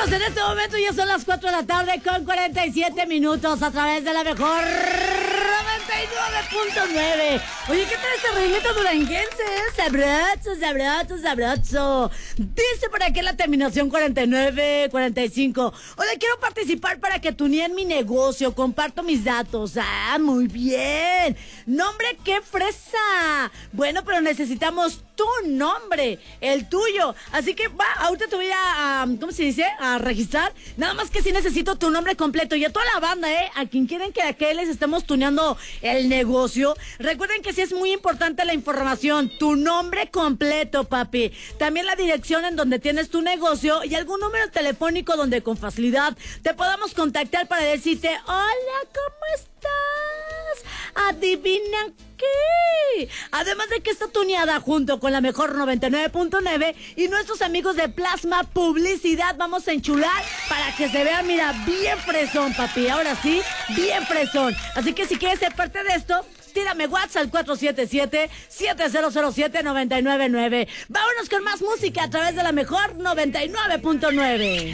En este momento ya son las 4 de la tarde con 47 minutos a través de la mejor 99.9. Oye, ¿qué tal este ritmito duranguense? Sabroso, sabroso, sabroso. Dice por aquí la terminación 4945. Oye, quiero participar para que tuneen mi negocio. Comparto mis datos. Ah, muy bien. Nombre, qué fresa. Bueno, pero necesitamos tu nombre, el tuyo. Así que va, ahorita te voy a ¿cómo se dice? A registrar. Nada más que sí necesito tu nombre completo. Y a toda la banda, a quien quieren que aquí les estemos tuneando el negocio. Recuerden que sí es muy importante la información. Tu nombre completo, papi. También la dirección en donde tienes tu negocio y algún número telefónico donde con facilidad te podamos contactar para decirte, hola, ¿cómo estás? Adivina qué. Además de que está tuneada junto con la mejor 99.9 y nuestros amigos de Plasma Publicidad, vamos a enchular para que se vea, mira, bien fresón, papi. Ahora sí, bien fresón. Así que si quieres ser parte de esto, tírame WhatsApp al 477-7007-999. Vámonos con más música a través de la mejor 99.9.